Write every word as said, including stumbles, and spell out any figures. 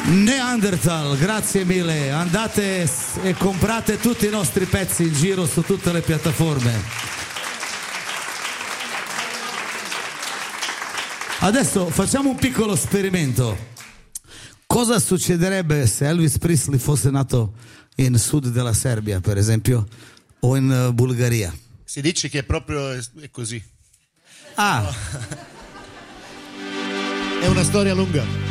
Neanderthal, grazie mille. Andate e comprate tutti i nostri pezzi in giro su tutte le piattaforme. Adesso facciamo un piccolo esperimento. Cosa succederebbe se Elvis Presley fosse nato in sud della Serbia, per esempio, o in Bulgaria? Si dice che è proprio è così. Ah, È una storia lunga.